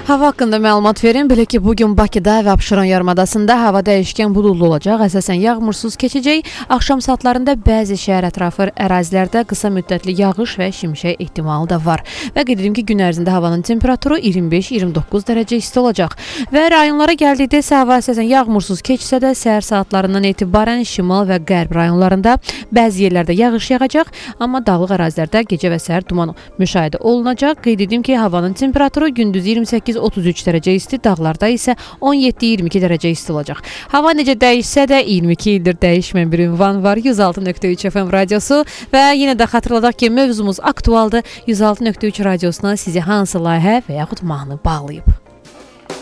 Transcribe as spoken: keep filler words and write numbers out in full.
Hava haqqında məlumat verin. Belə ki, bugün Bakıda və Abşeron yarımadasında hava dəyişkən buludlu olacaq. Əsasən yağmursuz keçəcək. Axşam saatlarında bəzi şəhər ətrafı ərazilərdə qısa müddətli yağış və şimşək ehtimalı da var. Və qeyd edim ki, gün ərzində havanın temperaturu iyirmi beş iyirmi doqquz dərəcə isti olacaq. Və rayonlara gəldikdə isə hava əsasən yağmursuz keçsə də səhər saatlarından etibarən şimal və qərb rayonlarında bəzi yerlərdə yağış yağacaq. Amma dağlıq ərazilərdə gecə və səhər duman müşahidə olunacaq. Qeyd edim ki, havanın temperaturu gündüz iyirmi səkkiz otuz üç dərəcə isti, dağlarda isə on yeddi iyirmi iki dərəcə isti olacaq. Hava necə dəyişsə də iyirmi iki ildir dəyişməyən bir ünvan var. yüz altı nöqtə üç F M radiosu və yenə də xatırladaq ki, mövzumuz aktualdır. yüz altı nöqtə üç radiosuna sizi hansı layihə və yaxud mahnı bağlayıb?